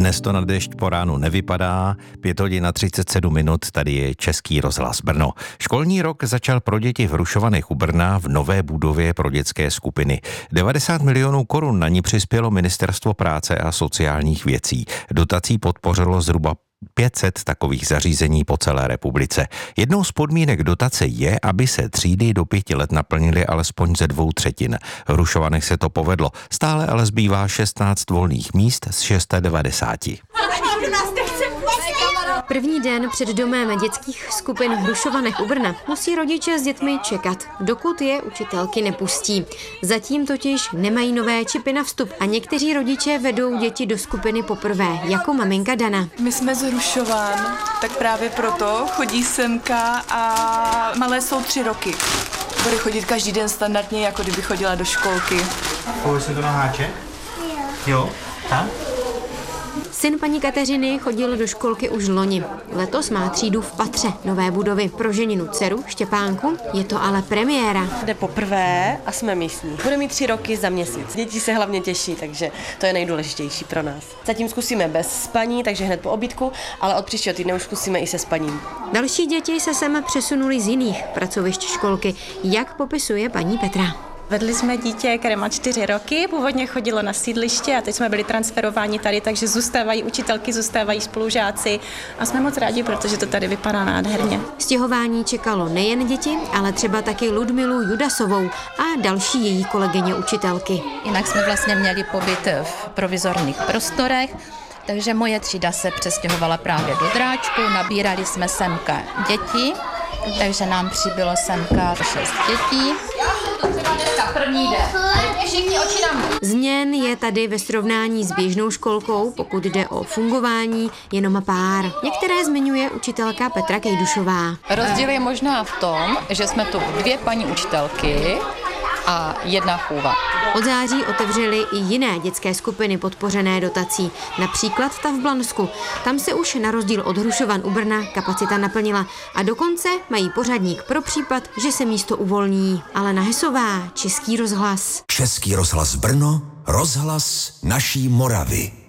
Dnes to na déšť po ránu nevypadá, 5:37, tady je Český rozhlas Brno. Školní rok začal pro děti v Hrušovanech u Brna v nové budově pro dětské skupiny. 90 milionů korun na ní přispělo Ministerstvo práce a sociálních věcí. Dotací podpořilo zhruba 500 takových zařízení po celé republice. Jednou z podmínek dotace je, aby se třídy do 5 let naplnily alespoň ze 2/3. V Hrušovanech se to povedlo. Stále ale zbývá 16 volných míst z 690. První den před domem dětských skupin v Hrušovanech u Brna musí rodiče s dětmi čekat, dokud je učitelky nepustí. Zatím totiž nemají nové čipy na vstup a někteří rodiče vedou děti do skupiny poprvé, jako maminka Dana. My jsme z Hrušovan, tak právě proto chodí semka a malé jsou 3 roky. Bude chodit každý den standardně, jako kdyby chodila do školky. Pojď se to na háček? Jo, tam? Syn paní Kateřiny chodil do školky už loni. Letos má třídu v patře nové budovy. Pro ženinu dceru Štěpánku je to ale premiéra. Jde poprvé a jsme místní. Bude mít 3 roky za měsíc. Děti se hlavně těší, takže to je nejdůležitější pro nás. Zatím zkusíme bez spaní, takže hned po obědku, ale od příštího týdne už zkusíme i se spaním. Další děti se sem přesunuli z jiných pracovišť školky, jak popisuje paní Petra. Vedli jsme dítě, které má 4 roky, původně chodilo na sídliště a teď jsme byli transferováni tady, takže zůstávají učitelky, zůstávají spolužáci a jsme moc rádi, protože to tady vypadá nádherně. Stěhování čekalo nejen děti, ale třeba taky Ludmilu Judasovou a další její kolegyně učitelky. Jinak jsme vlastně měli pobyt v provizorních prostorech, takže moje třída se přestěhovala právě do Dráčku, nabírali jsme semka děti, takže nám přibylo semka 6 dětí. První den. Všichni oči na mě. Změn je tady ve srovnání s běžnou školkou, pokud jde o fungování, jenom pár. Některé zmiňuje učitelka Petra Kejdušová. Rozdíl je možná v tom, že jsme tu 2 paní učitelky a 1 chůva. Od září otevřely i jiné dětské skupiny podpořené dotací, například ta v Blansku. Tam se už na rozdíl od Hrušovan u Brna kapacita naplnila a dokonce mají pořadník pro případ, že se místo uvolní. Alena Hesová, Český rozhlas. Český rozhlas Brno, rozhlas naší Moravy.